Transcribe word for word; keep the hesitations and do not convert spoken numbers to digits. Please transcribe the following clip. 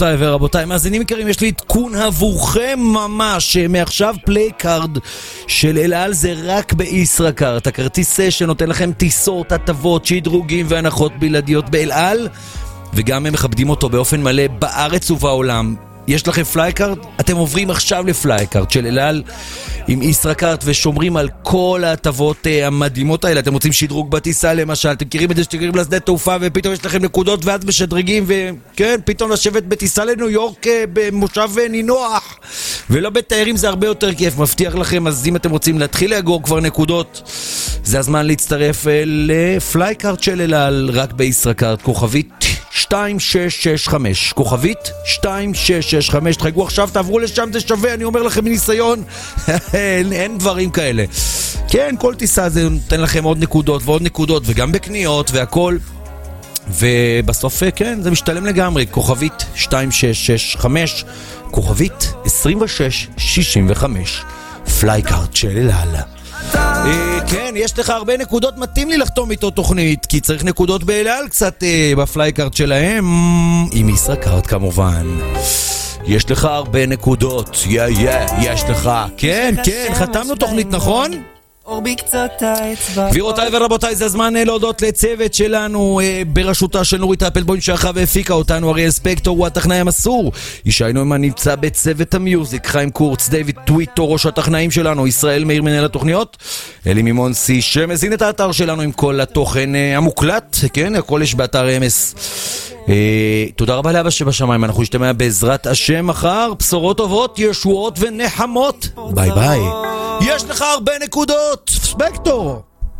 גבירותיי ורבותיי, מאזינים יקרים, יש לי עדכון עבורכם ממש. מעכשיו פליי קארד של אל על זה רק בישראכרט. הכרטיס שנותן לכם טיסות, הטבות, שדרוגים והנחות בלעדיות באל על, וגם הם מכבדים אותו באופן מלא בארץ ובעולם. יש לכם פלייקארד? אתם עוברים עכשיו לפלייקארד של אל על עם ישראכרט ושומרים על כל ההטבות uh, המדהימות האלה. אתם רוצים שדרוג בטיסה למשל, אתם מכירים את זה שתגיעים לשדה תעופה ופתאום יש לכם נקודות ואז משדרגים, וכן, פתאום לשבת בטיסה לניו יורק uh, במושב נינוח ולא בתיירים, זה הרבה יותר כיף, מבטיח לכם. אז אם אתם רוצים להתחיל לאגור כבר נקודות, זה הזמן להצטרף uh, לפלייקארד של אל על רק בישראכרט, כוכבית שתיים שש שש חמש, כוכבית שתיים שש שש חמש. תחגו עכשיו, תעברו לשם, זה שווה, אני אומר לכם מניסיון. אין, אין דברים כאלה. כן, כל טיסה זה נותן לכם עוד נקודות ועוד נקודות, וגם בקניות והכל, ובסוף כן, זה משתלם לגמרי. כוכבית שתיים שש שש חמש, כוכבית עשרים ושש שישים וחמש, פלייקארד של אל על. כן, יש לך הרבה נקודות, מתאים לי לחתום איתו תוכנית, כי צריך נקודות באל על קצת בפלייקארד שלהם, עם ישראכרט כמובן. יש לך הרבה נקודות, יא יא, יש לך. כן, כן, חתמנו תוכנית, נכון? גבירותיי ורבותיי, זה הזמן להודות לצוות שלנו בראשותה של נורית אפלבוים שערכה והפיקה אותנו. אריאל ספקטור הוא הטכנאי המסור, ישי נוימן נמצא בצוות המיוזיק, חיים קורץ, דיוויד טוויטו ראש הטכנאים שלנו, ישראל מאיר מנהל התוכניות, אלי מימונסי שמזין את האתר שלנו עם כל התוכן המוקלט. כן, הכל יש באתר אמס. תודה רבה לאבא שבשמיים, אנחנו נשתמע בעזרת השם מחר. בשורות טובות, ישועות ונחמות. ביי ביי. יש לך הרבה נקודות, ספקטור.